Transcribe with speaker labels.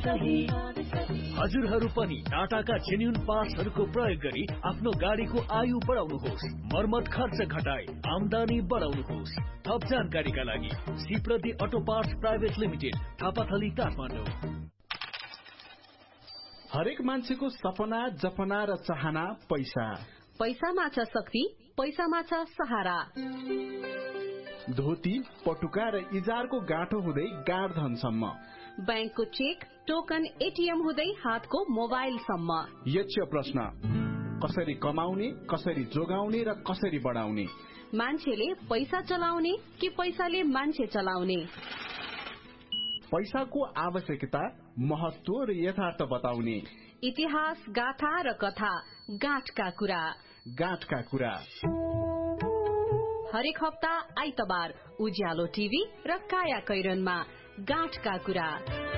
Speaker 1: सही।
Speaker 2: हजुरहरू पनि टाटाका जेन्युन पार्ट्सहरूको प्रयोग गरी आफ्नो गाडीको आयु बढाउनुहोस्, मर्मत खर्च घटाई आमदानी बढाउनुहोस्। थप जानकारीका लागि सिप्रति auto parts private limited, Thapathali, Kathmandu.
Speaker 3: हरेक मान्छेको सपना, जपना र चाहना पैसा।
Speaker 4: पैसामा छ शक्ति, पैसामा छ सहारा।
Speaker 3: धोती, पटुका र इजारको गाँठो हुँदै गाड धनसम्म,
Speaker 4: बैंकको चेक, टोकन, एटीएम हुँदै हातको मोबाइलसम्म।
Speaker 3: यक्ष प्रश्न, कसरी कमाउने, कसरी जोगाउने र कसरी बढाउने?
Speaker 4: मान्छेले पैसा चलाउने कि पैसाले मान्छे चलाउने?
Speaker 3: पैसाको आवश्यकता, महत्व र यथार्थ बताउने।
Speaker 4: इतिहास, गाथा र कथा, गाँठका कुरा।
Speaker 3: गाँठका कुरा
Speaker 4: हरेक हप्ता आइतबार उज्यालो टिभी र काया कैरनमा गाँठका कुरा।